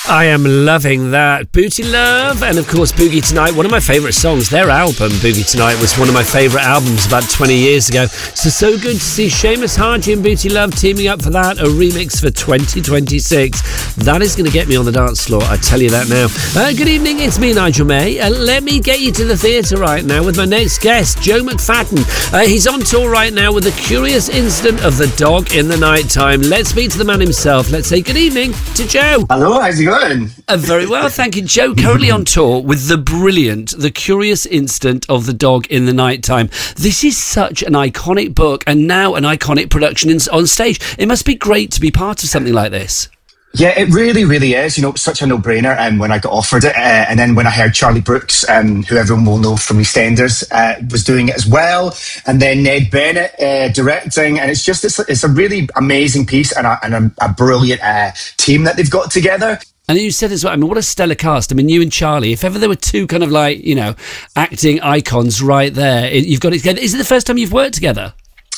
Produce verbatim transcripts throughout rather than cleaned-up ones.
I am loving that. Booty Love and, of course, Boogie Tonight, one of my favourite songs. Their album, Boogie Tonight, was one of my favourite albums about twenty years ago. So, so good to see Seamus Haji and Booty Love teaming up for that, a remix for twenty twenty-six. That is going to get me on the dance floor, I tell you that now. Uh, good evening, it's me, Nigel May. Uh, let me get you to the theatre right now with my next guest, Joe McFadden. Uh, he's on tour right now with The Curious Incident of the Dog in the Night Time. Let's speak to the man himself. Let's say good evening to Joe. Hello, how's it going? Uh, very well, thank you. Joe, currently on tour with the brilliant The Curious Incident of the Dog in the Night Time. This is such an iconic book and now an iconic production in, on stage. It must be great to be part of something like this. Yeah, it really, really is. You know, such a no-brainer um, when I got offered it. Uh, and then when I heard Charlie Brooks, um, who everyone will know from EastEnders, uh, was doing it as well. And then Ned Bennett uh, directing. And it's just, it's, it's a really amazing piece and a, and a, a brilliant uh, team that they've got together. And you said as well, I mean, what a stellar cast. I mean, you and Charlie, if ever there were two kind of like, you know, acting icons right there, it, you've got it together. Is it the first time you've worked together?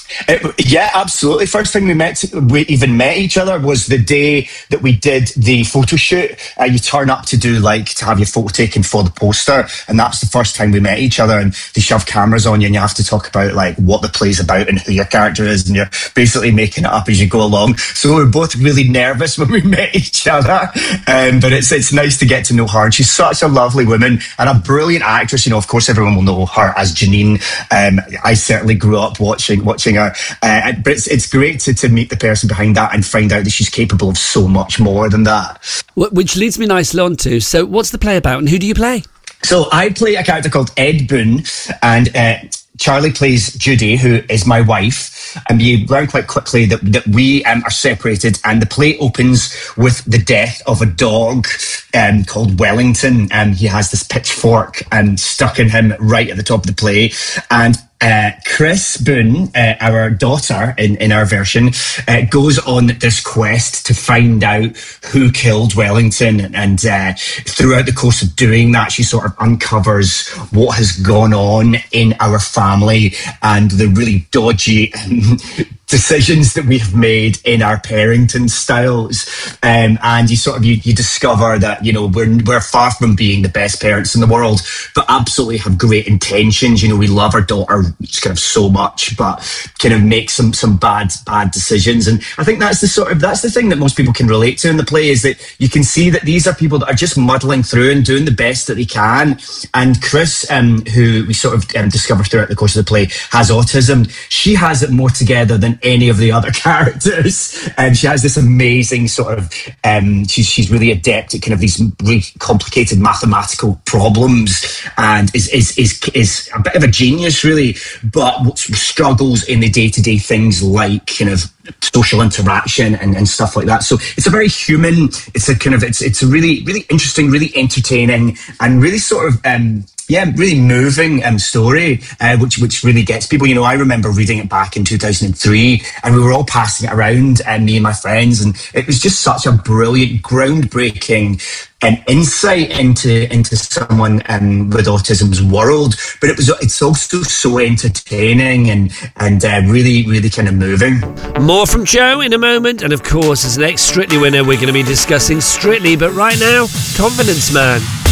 It, yeah, absolutely. First time we met, we even met each other was the day that we did the photo shoot. Uh, you turn up to do like to have your photo taken for the poster, and that's the first time we met each other. And they shove cameras on you, and you have to talk about like what the play's about and who your character is, and you're basically making it up as you go along. So we were both really nervous when we met each other, um, but it's it's nice to get to know her. And she's such a lovely woman and a brilliant actress. You know, of course, everyone will know her as Janine. Um, I certainly grew up watching watching her. Uh, but it's, it's great to, to meet the person behind that and find out that she's capable of so much more than that. Which leads me nicely on to, so what's the play about and who do you play? So I play a character called Ed Boone, and uh, Charlie plays Judy, who is my wife. And you learn quite quickly that, that we um, are separated, and the play opens with the death of a dog um, called Wellington. And he has this pitchfork um, stuck in him right at the top of the play. And Uh, Chris Boone, uh, our daughter in, in our version, uh, goes on this quest to find out who killed Wellington. And uh, throughout the course of doing that, she sort of uncovers what has gone on in our family and the really dodgy decisions that we have made in our parenting styles. Um, and you sort of, you, you discover that, you know, we're, we're far from being the best parents in the world, but absolutely have great intentions. You know, we love our daughter kind of so much, but kind of make some, some bad, bad decisions. And I think that's the sort of, that's the thing that most people can relate to in the play, is that you can see that these are people that are just muddling through and doing the best that they can. And Chris, um, who we sort of um, discover throughout the course of the play, has autism. She has it more together than any of the other characters, and she has this amazing sort of um she's she's really adept at kind of these really complicated mathematical problems, and is is is is a bit of a genius really, but struggles in the day-to-day things like kind of social interaction and, and stuff like that. So it's a very human, it's a kind of it's it's a really really interesting, really entertaining, and really sort of um yeah, really moving um, story, uh, which which really gets people. You know, I remember reading it back in two thousand three, and we were all passing it around, and me and my friends, and it was just such a brilliant, groundbreaking an insight into into someone um, with autism's world. But it was it's also so entertaining and and uh, really really kind of moving. More from Joe in a moment, and of course, as an ex Strictly winner, we're going to be discussing Strictly. But right now, Confidence Man.